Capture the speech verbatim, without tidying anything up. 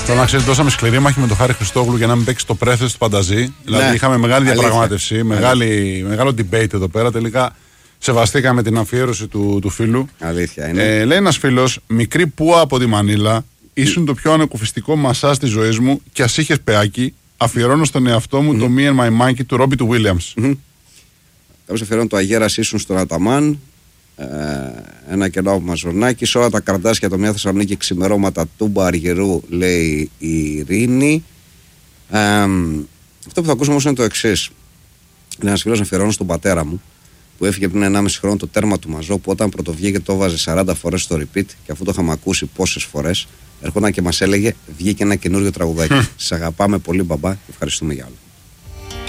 Θέλω να ξέρετε, δώσαμε σκληρή μάχη με τον Χάρη Χριστόγλου για να μην παίξει το πρέθεση του Πανταζή. Δηλαδή Ναι. είχαμε μεγάλη Αλήθεια. διαπραγμάτευση, μεγάλη, μεγάλο debate εδώ πέρα. Τελικά σεβαστήκαμε την αφιέρωση του, του φίλου. Αλήθεια είναι. Ε, λέει ένας φίλος, μικρή πούα από τη Μανίλα, ήσουν το πιο ανακουφιστικό μασάζ της ζωής μου και ας είχες πεάκι, αφιερώνω στον εαυτό μου mm-hmm. το Me and My Monkey του Ρόμπι του Williams. Mm-hmm. Κάποιος αφιερώνει το Αγέρας ήσουν στον Αταμάν, ε, ένα κενό από Μαζονάκι, σε όλα τα καρδάσια το μια Θεσσαλονίκη ξημερώματα τούμπα Αργυρού, λέει η Ειρήνη. Ε, αυτό που θα ακούσουμε όμως είναι το εξής. Είναι ένας φίλος να αφιερώνω στον πατέρα μου, που έφυγε πριν ενάμιση χρόνο το τέρμα του Μαζό, που όταν πρωτοβγήκε το έβαζε σαράντα φορές στο repeat και αφού το είχαμε ακούσει πόσες φορές, έρχονταν και μας έλεγε βγήκε ένα καινούριο τραγουδάκι. Σας αγαπάμε πολύ μπαμπά και ευχαριστούμε για όλα.